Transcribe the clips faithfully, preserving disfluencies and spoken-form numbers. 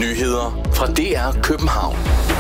Nyheder fra D R København.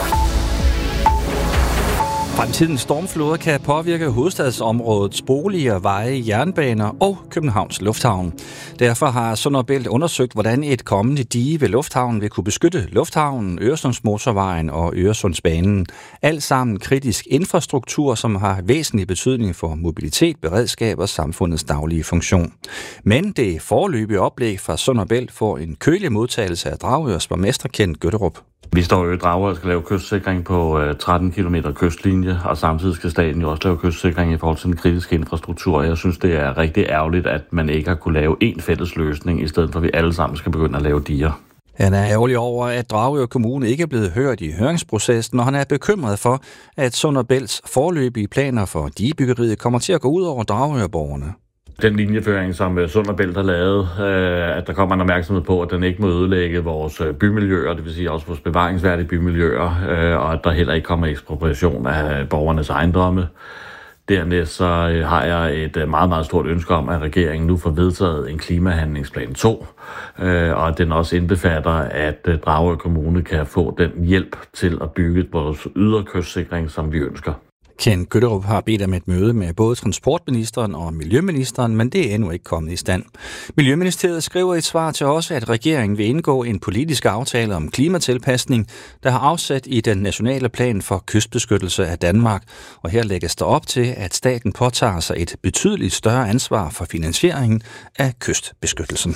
Fremtidens stormfloder kan påvirke hovedstadsområdets boliger, veje, jernbaner og Københavns Lufthavn. Derfor har Sund og Bælt undersøgt, hvordan et kommende dige ved lufthavnen vil kunne beskytte lufthavnen, Øresundsmotorvejen og Øresundsbanen. Alt sammen kritisk infrastruktur, som har væsentlig betydning for mobilitet, beredskab og samfundets daglige funktion. Men det foreløbige oplæg fra Sund og Bælt får en kølig modtagelse af Dragørs borgmester Kent Gøtterup. Vi står jo i Dragør og skal lave kystsikring på tretten kilometer kystlinje, og samtidig skal staten jo også lave kystsikring i forhold til den kritiske infrastruktur. Jeg synes, det er rigtig ærgerligt, at man ikke har kunne lave én fælles løsning, i stedet for at vi alle sammen skal begynde at lave diger. Han er ærgerlig over, at Dragør Kommune ikke er blevet hørt i høringsprocessen, og han er bekymret for, at Sund og Bælts foreløbige planer for digebyggeriet kommer til at gå ud over Dragør-borgerne. Den linjeføring, som Sund og Bælt har lavet, øh, at der kommer en opmærksomhed på, at den ikke må ødelægge vores bymiljøer, det vil sige også vores bevaringsværdige bymiljøer, øh, og at der heller ikke kommer ekspropriation af borgernes ejendomme. Dernæst så har jeg et meget, meget stort ønske om, at regeringen nu får vedtaget en klimahandlingsplan to, øh, og at den også indbefatter, at Dragør Kommune kan få den hjælp til at bygge vores ydre kystsikring, som vi ønsker. Kent Gøtterup har bedt om et møde med både transportministeren og miljøministeren, men det er endnu ikke kommet i stand. Miljøministeriet skriver i et svar til os, at regeringen vil indgå en politisk aftale om klimatilpasning, der har afsat i den nationale plan for kystbeskyttelse af Danmark. Og her lægges der op til, at staten påtager sig et betydeligt større ansvar for finansieringen af kystbeskyttelsen.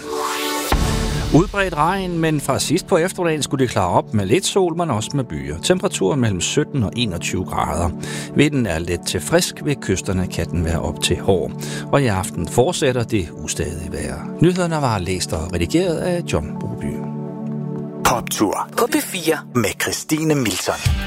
Udbredt regn, men fra sidst på eftermiddagen skulle det klare op med lidt sol, men også med byer. Temperaturen mellem sytten og enogtyve grader. Vinden er let til frisk, ved kysterne kan den være op til hård. Og i aften fortsætter det ustadige vejr. Nyhederne var læst og redigeret af John Broby. Poptur på P fire med Christine Milton.